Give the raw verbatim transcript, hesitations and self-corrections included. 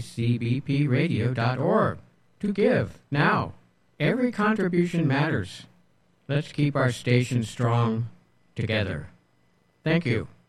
c b p radio dot org to give now. Every contribution matters. Let's keep our station strong together. Thank you.